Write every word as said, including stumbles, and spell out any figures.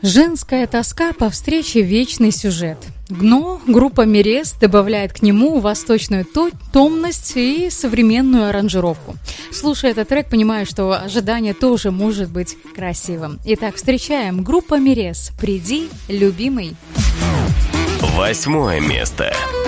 Женская тоска по встрече – вечный сюжет. Но группа Мерез добавляет к нему восточную томность и современную аранжировку. Слушая этот трек, понимаю, что ожидание тоже может быть красивым. Итак, встречаем группа Мерез. «Приди, любимый». Восьмое место.